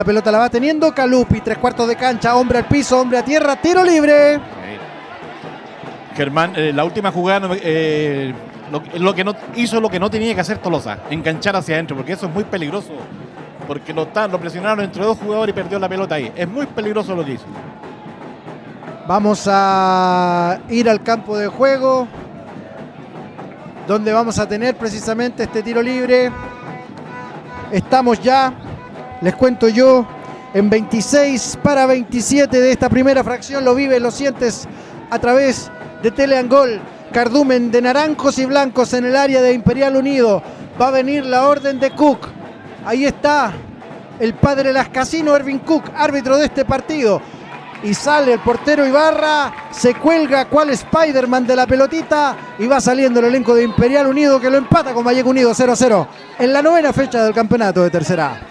La pelota la va teniendo Calupi, 3/4 de cancha, hombre al piso, hombre a tierra, tiro libre. Germán, la última jugada lo que no hizo lo que no tenía que hacer Tolosa, enganchar hacia adentro, porque eso es muy peligroso, porque lo presionaron entre dos jugadores y perdió la pelota ahí. Es muy peligroso lo que hizo. Vamos a ir al campo de juego, donde vamos a tener precisamente este tiro libre. Estamos ya, les cuento yo, en 26/27 de esta primera fracción. Lo vives, lo sientes a través de Teleangol. Cardumen de naranjos y blancos en el área de Imperial Unido. Va a venir la orden de Cook. Ahí está el padre de las casinos, Ervin Cook, árbitro de este partido. Y sale el portero Ibarra, se cuelga cual Spider-Man de la pelotita y va saliendo el elenco de Imperial Unido, que lo empata con Vallejo Unido 0-0 en la 9ª fecha del campeonato de Tercera A.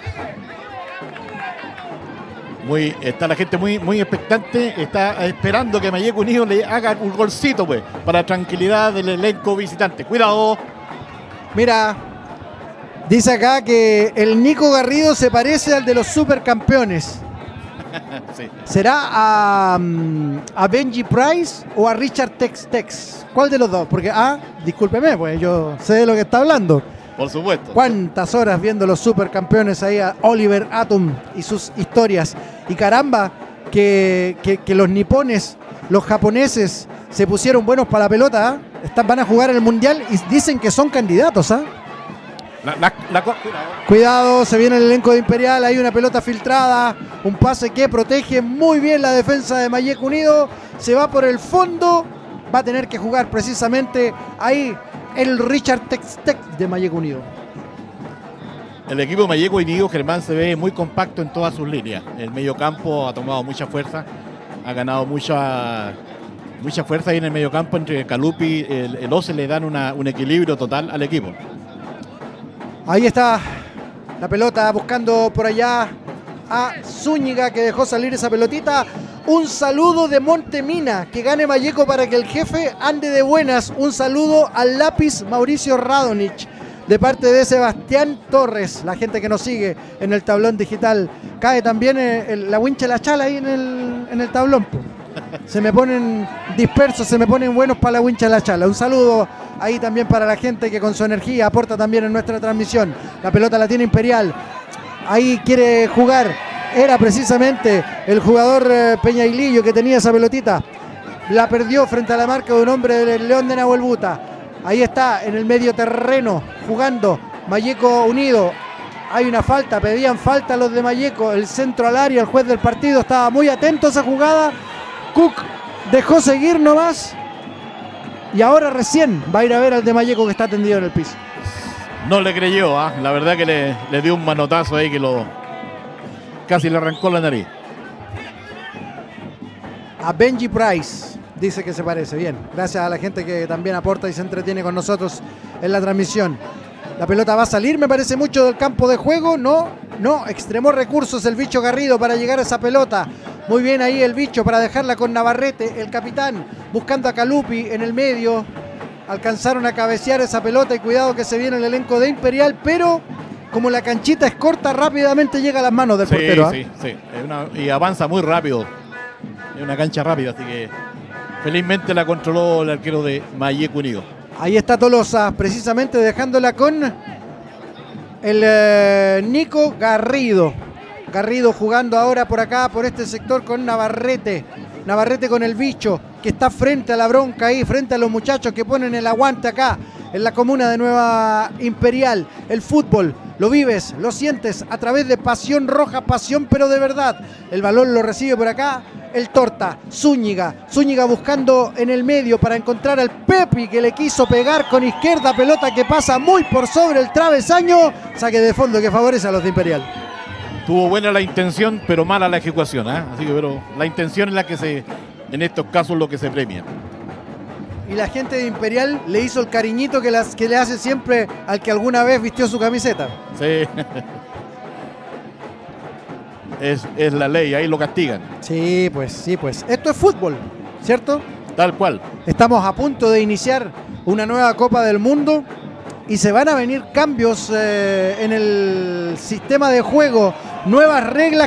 Está la gente muy expectante, está esperando que Vallejo Unido le haga un golcito, pues, para tranquilidad del elenco visitante. Cuidado. Mira, dice acá que el Nico Garrido se parece al de los supercampeones. Sí. ¿Será a Benji Price o a Richard Tex? ¿Cuál de los dos? Porque, discúlpeme, pues yo sé de lo que está hablando. Por supuesto. ¿Cuántas horas viendo los supercampeones ahí a Oliver Atom y sus historias? Y caramba, que los nipones, los japoneses, se pusieron buenos para la pelota. Van a jugar en el Mundial y dicen que son candidatos. Cuidado, se viene el elenco de Imperial. Hay una pelota filtrada, un pase que protege muy bien la defensa de Vallejo Unido. Se va por el fondo, va a tener que jugar precisamente ahí el Richard Tex de Vallejo Unido. El equipo de Vallejo Unido, Germán, se ve muy compacto en todas sus líneas. El mediocampo ha tomado mucha fuerza, ha ganado mucha fuerza ahí en el mediocampo. Entre Calupi y el Ose le dan un equilibrio total al equipo. Ahí está la pelota buscando por allá a Zúñiga, que dejó salir esa pelotita. Un saludo de Montemina, que gane Vallejo para que el jefe ande de buenas. Un saludo al lápiz Mauricio Radonich, de parte de Sebastián Torres, la gente que nos sigue en el tablón digital. Cae también la wincha la chala ahí en el tablón. Se me ponen dispersos, se me ponen buenos para la wincha la chala. Un saludo ahí también para la gente que con su energía aporta también en nuestra transmisión. La pelota la tiene Imperial. Ahí quiere jugar. Era precisamente el jugador Peñailillo que tenía esa pelotita. La perdió frente a la marca de un hombre del León de Nahuelbuta. Ahí está en el medio terreno jugando Vallejo Unido. Hay una falta, pedían falta los de Vallejo. El centro al área, el juez del partido estaba muy atento a esa jugada. Cook dejó seguir nomás. Y ahora recién va a ir a ver al de Vallejo, que está tendido en el piso. No le creyó, la verdad que le dio un manotazo ahí que casi le arrancó la nariz. A Benji Price, dice que se parece. Bien, gracias a la gente que también aporta y se entretiene con nosotros en la transmisión. La pelota va a salir, me parece mucho, del campo de juego. No, extremó recursos el bicho Garrido para llegar a esa pelota. Muy bien ahí el bicho para dejarla con Navarrete, el capitán, buscando a Calupi en el medio. Alcanzaron a cabecear esa pelota y cuidado que se viene el elenco de Imperial, pero como la canchita es corta, rápidamente llega a las manos del portero. Sí. Y avanza muy rápido. Es una cancha rápida, así que felizmente la controló el arquero de Vallejo Unido. Ahí está Tolosa, precisamente dejándola con el Nico Garrido. Garrido jugando ahora por acá, por este sector con Navarrete. Navarrete con el bicho, que está frente a la bronca ahí, frente a los muchachos que ponen el aguante acá en la comuna de Nueva Imperial. El fútbol, lo vives, lo sientes a través de Pasión Roja, pasión pero de verdad. El balón lo recibe por acá el Torta, Zúñiga buscando en el medio para encontrar al Pepi, que le quiso pegar con izquierda, pelota que pasa muy por sobre el travesaño. Saque de fondo que favorece a los de Imperial. Tuvo buena la intención, pero mala la ejecución, Así que, pero la intención es la que en estos casos lo que se premia. Y la gente de Imperial le hizo el cariñito que le hace siempre al que alguna vez vistió su camiseta. Sí. Es la ley, ahí lo castigan. Sí, pues. Esto es fútbol, ¿cierto? Tal cual. Estamos a punto de iniciar una nueva Copa del Mundo y se van a venir cambios en el sistema de juego, nuevas reglas